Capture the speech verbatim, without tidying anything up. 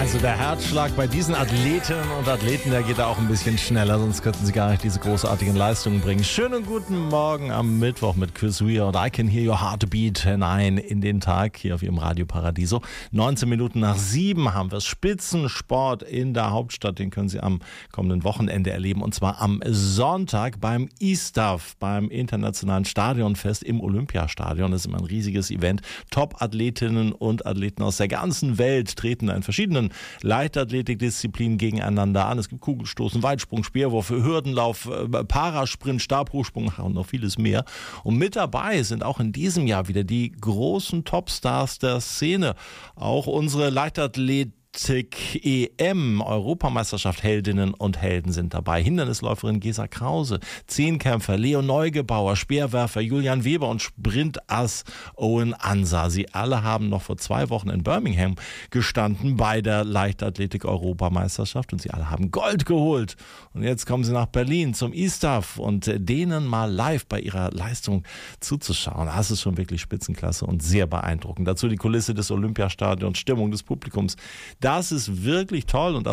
Also der Herzschlag bei diesen Athletinnen und Athleten, der geht da auch ein bisschen schneller, sonst könnten sie gar nicht diese großartigen Leistungen bringen. Schönen guten Morgen am Mittwoch mit Chris Weir und I Can Hear Your Heartbeat hinein in den Tag hier auf Ihrem Radio Paradiso. neunzehn Minuten nach sieben haben wir Spitzensport in der Hauptstadt. Den können Sie am kommenden Wochenende erleben und zwar am Sonntag beim I S T A F, beim Internationalen Stadionfest im Olympiastadion. Das ist immer ein riesiges Event. Top-Athletinnen und Athleten aus der ganzen Welt treten in verschiedenen Leichtathletikdisziplinen gegeneinander an. Es gibt Kugelstoßen, Weitsprung, Speerwurf, Hürdenlauf, Parasprint, Stabhochsprung und noch vieles mehr. Und mit dabei sind auch in diesem Jahr wieder die großen Topstars der Szene. Auch unsere Leichtathlet E M, Europameisterschaft Heldinnen und Helden sind dabei. Hindernisläuferin Gesa Krause, Zehnkämpfer Leo Neugebauer, Speerwerfer Julian Weber und Sprintass Owen Ansa. Sie alle haben noch vor zwei Wochen in Birmingham gestanden bei der Leichtathletik-Europameisterschaft und sie alle haben Gold geholt. Und jetzt kommen sie nach Berlin zum I S T A F und denen mal live bei ihrer Leistung zuzuschauen. Das ist schon wirklich Spitzenklasse und sehr beeindruckend. Dazu die Kulisse des Olympiastadions, Stimmung des Publikums. Das ist wirklich toll und